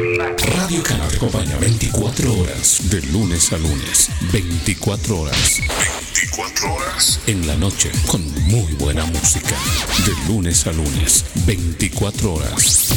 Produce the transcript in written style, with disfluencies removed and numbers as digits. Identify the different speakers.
Speaker 1: Radio Cana te acompaña 24 horas, de lunes a lunes, 24 horas. 24 horas. En la noche, con muy buena música. De lunes a lunes, 24 horas.